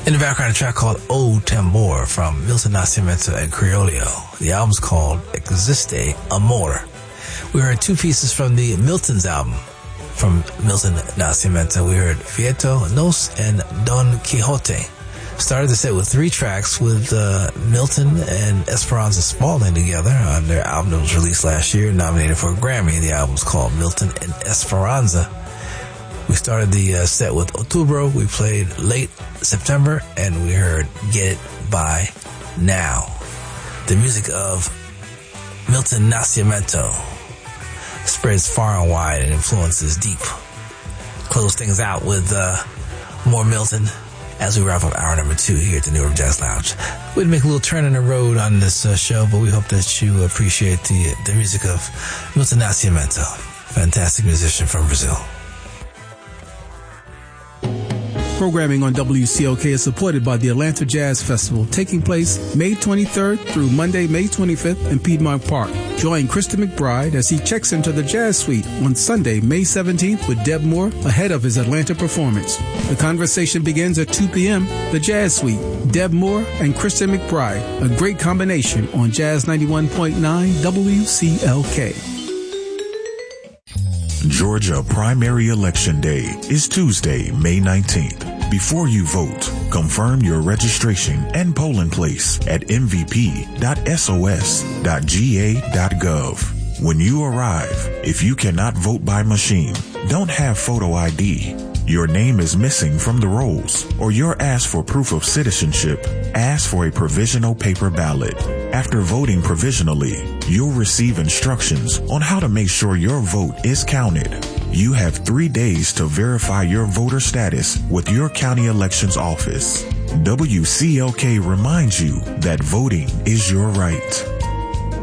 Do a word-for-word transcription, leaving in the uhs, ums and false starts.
In the background, a track called O Tambor from Milton Nascimento and Criollo. The album's called Existe Amor. We heard two pieces from the Milton's album from Milton Nascimento. We heard Fieto Nos and Don Quixote. Started the set with three tracks with uh, Milton and Esperanza Spalding together on their album that was released last year, nominated for a Grammy. The album's called Milton and Esperanza. We started the uh, set with Otubro. We played Late September, and we heard Get It By Now. The music of Milton Nascimento spreads far and wide and influences deep. Close things out with uh, more Milton as we wrap up hour number two here at the New York Jazz Lounge. We'd make a little turn in the road on this uh, show, but we hope that you appreciate the the music of Milton Nascimento, fantastic musician from Brazil. Programming on W C L K is supported by the Atlanta Jazz Festival, taking place May twenty-third through Monday, May twenty-fifth in Piedmont Park. Join Christian McBride as he checks into the Jazz Suite on Sunday, May seventeenth with Deb Moore ahead of his Atlanta performance. The conversation begins at two p.m. The Jazz Suite, Deb Moore and Christian McBride, a great combination on Jazz ninety-one point nine W C L K. Georgia primary election day is Tuesday, May nineteenth. Before you vote, confirm your registration and polling place at m v p dot s o s dot g a dot gov. When you arrive, if you cannot vote by machine, don't have photo I D, your name is missing from the rolls, or you're asked for proof of citizenship, ask for a provisional paper ballot. After voting provisionally, you'll receive instructions on how to make sure your vote is counted. You have three days to verify your voter status with your county elections office. W C L K reminds you that voting is your right.